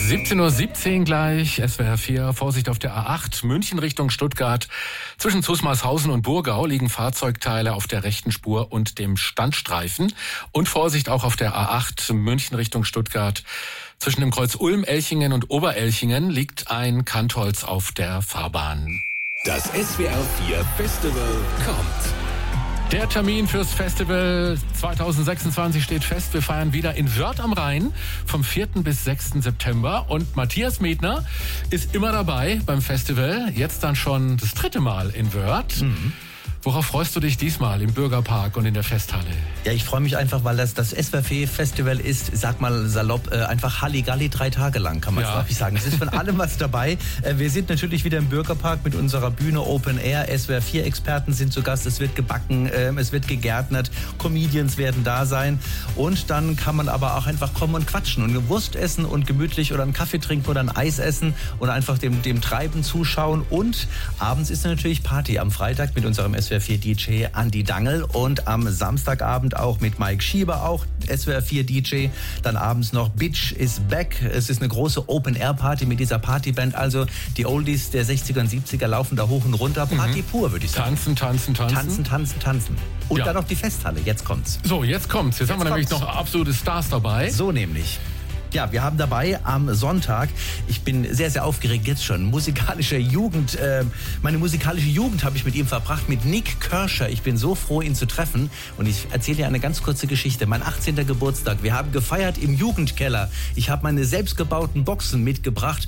17:17 Uhr gleich, SWR 4, Vorsicht auf der A8, München Richtung Stuttgart. Zwischen Zusmarshausen und Burgau liegen Fahrzeugteile auf der rechten Spur und dem Standstreifen. Und Vorsicht auch auf der A8, München Richtung Stuttgart. Zwischen dem Kreuz Ulm, Elchingen und Oberelchingen liegt ein Kantholz auf der Fahrbahn. Das SWR 4 Festival kommt. Der Termin fürs Festival 2026 steht fest. Wir feiern wieder in Wörth am Rhein vom 4. bis 6. September. Und Matthias Medner ist immer dabei beim Festival. Jetzt dann schon das 3. Mal in Wörth. Worauf freust du dich diesmal im Bürgerpark und in der Festhalle? Ja, ich freue mich einfach, weil das SWR 4 Festival ist, sag mal salopp, einfach Halligalli 3 Tage lang, kann man es sagen. Es ist von allem was dabei. Wir sind natürlich wieder im Bürgerpark mit unserer Bühne Open Air. SWR 4 Experten sind zu Gast, es wird gebacken, es wird gegärtnert, Comedians werden da sein. Und dann kann man aber auch einfach kommen und quatschen und eine Wurst essen und gemütlich oder einen Kaffee trinken oder ein Eis essen und einfach dem Treiben zuschauen. Und abends ist natürlich Party am Freitag mit unserem SWR 4 DJ Andi Dangel und am Samstagabend auch mit Mike Schieber, auch SWR 4 DJ. Dann abends noch Bitch is Back. Es ist eine große Open-Air-Party mit dieser Partyband. Also die Oldies der 60er und 70er laufen da hoch und runter. Party pur, würde ich sagen. Tanzen. Und dann noch die Festhalle. Jetzt kommt's. So, jetzt kommt's. Jetzt haben wir nämlich noch absolute Stars dabei. So nämlich. Ja, wir haben dabei am Sonntag, ich bin sehr, sehr aufgeregt jetzt schon, meine musikalische Jugend habe ich mit ihm verbracht, mit Nick Kershaw. Ich bin so froh, ihn zu treffen und ich erzähle dir eine ganz kurze Geschichte. Mein 18. Geburtstag, wir haben gefeiert im Jugendkeller. Ich habe meine selbstgebauten Boxen mitgebracht